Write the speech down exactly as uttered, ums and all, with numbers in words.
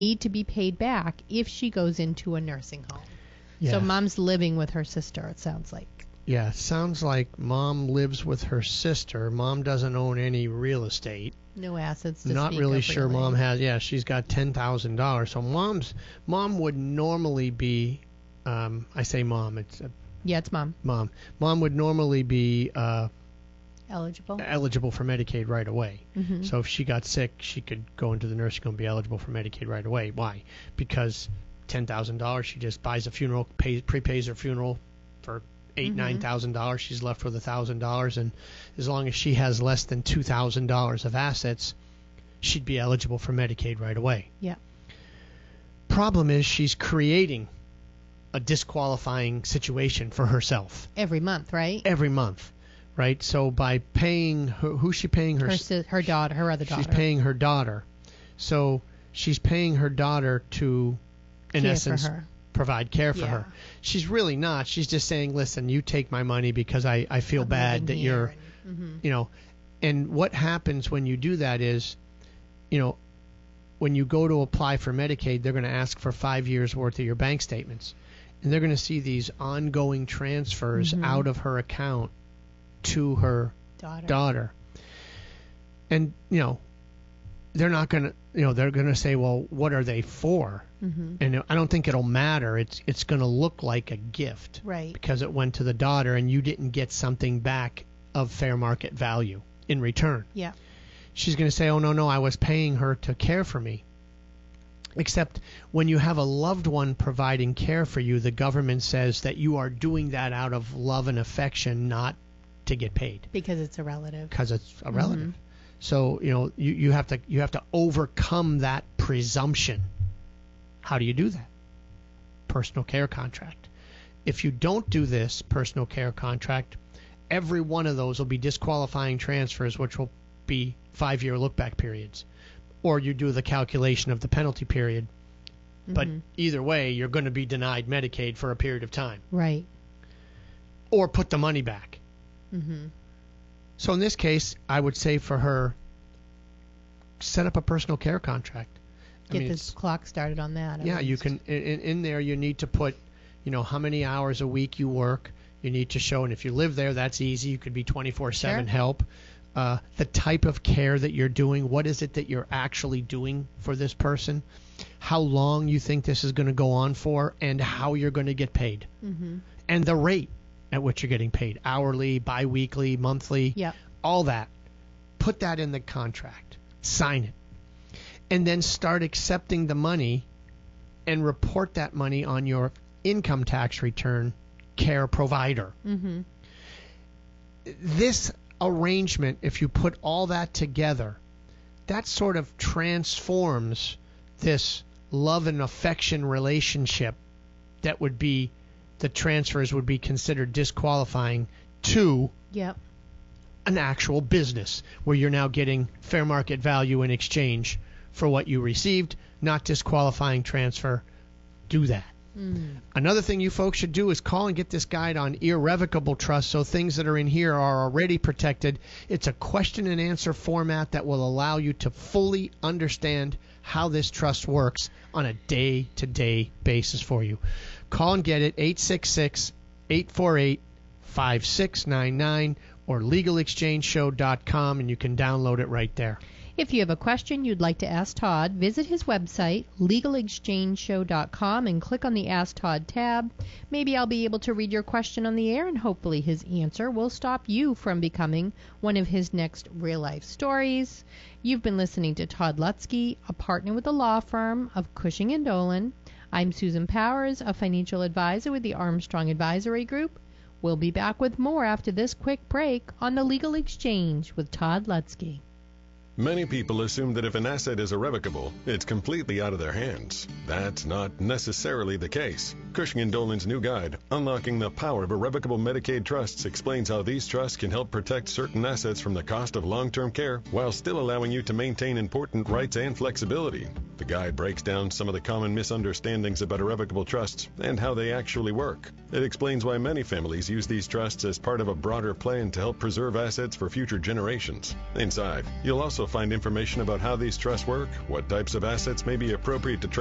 need to be paid back if she goes into a nursing home. Yeah. So mom's living with her sister, it sounds like. Yeah, sounds like mom lives with her sister. Mom doesn't own any real estate. No assets to Not speak really of, sure really. mom has. Yeah, she's got ten thousand dollars. So mom's mom would normally be, um, I say mom, it's uh, Yeah, it's mom. mom. Mom would normally be uh, Eligible? eligible for Medicaid right away. Mm-hmm. So if she got sick, she could go into the nursing home and be eligible for Medicaid right away. Why? Because ten thousand dollars, she just buys a funeral, pays, prepays her funeral for eight, Mm-hmm. nine thousand dollars. She's left with a thousand dollars, and as long as she has less than two thousand dollars of assets, she'd be eligible for Medicaid right away. Yeah. Problem is, she's creating a disqualifying situation for herself Every month, right? every month, right? So by paying her, who's she paying her? Her si- her daughter, her other daughter. She's paying her daughter. So she's paying her daughter to, in Care essence, for her. provide care for Yeah. her. She's really not. She's just saying, listen, you take my money because I, I feel I'm bad that living you're, here and- mhm. you know. And what happens when you do that is, you know, when you go to apply for Medicaid, they're going to ask for five years worth of your bank statements. And they're going to see these ongoing transfers Mhm. out of her account to her daughter. daughter. And, you know, they're not going to, you know, they're going to say, well, what are they for? Mm-hmm. And I don't think it'll matter. It's it's going to look like a gift. Right. Because it went to the daughter and you didn't get something back of fair market value in return. Yeah. She's going to say, oh, no, no, I was paying her to care for me. Except when you have a loved one providing care for you, the government says that you are doing that out of love and affection, not to get paid. Because it's a relative. Because it's a relative. Mhm. So, you know, you, you have to you have to overcome that presumption. How do you do that? Personal care contract. If you don't do this personal care contract, every one of those will be disqualifying transfers, which will be five-year look-back periods. Or you do the calculation of the penalty period. But Mhm. either way, you're going to be denied Medicaid for a period of time. Right. Or put the money back. Mm-hmm. So in this case, I would say for her, set up a personal care contract. I Get mean, this it's- clock started on that. at Yeah, you least. can. In, in there, you need to put, you know, how many hours a week you work. You need to show, and if you live there, that's easy. You could be twenty-four seven Sure. help. Uh, the type of care that you're doing. What is it that you're actually doing for this person? How long you think this is going to go on for, and how you're going to get paid, Mm-hmm. and the rate at which you're getting paid, hourly, biweekly, monthly, Yep. all that. Put that in the contract. Sign it. And then start accepting the money and report that money on your income tax return, care provider. Mm-hmm. This arrangement, if you put all that together, that sort of transforms this love and affection relationship that would be, the transfers would be considered disqualifying, to Yep. an actual business where you're now getting fair market value in exchange for what you received, not disqualifying transfer. Do that. Mm. Another thing you folks should do is call and get this guide on irrevocable trust, so things that are in here are already protected. It's a question and answer format that will allow you to fully understand how this trust works on a day-to-day basis for you. Call and get it, eight six six, eight four eight, five six nine nine or legal exchange show dot com, and you can download it right there. If you have a question you'd like to ask Todd, visit his website, legal exchange show dot com, and click on the Ask Todd tab. Maybe I'll be able to read your question on the air, and hopefully his answer will stop you from becoming one of his next real-life stories. You've been listening to Todd Lutzke, a partner with the law firm of Cushing and Dolan. I'm Susan Powers, a financial advisor with the Armstrong Advisory Group. We'll be back with more after this quick break on the Legal Exchange with Todd Lutzke. Many people assume that if an asset is irrevocable, it's completely out of their hands. That's not necessarily the case. Cushing and Dolan's new guide, Unlocking the Power of Irrevocable Medicaid Trusts, explains how these trusts can help protect certain assets from the cost of long-term care while still allowing you to maintain important rights and flexibility. The guide breaks down some of the common misunderstandings about irrevocable trusts and how they actually work. It explains why many families use these trusts as part of a broader plan to help preserve assets for future generations. Inside, you'll also also find information about how these trusts work, what types of assets may be appropriate to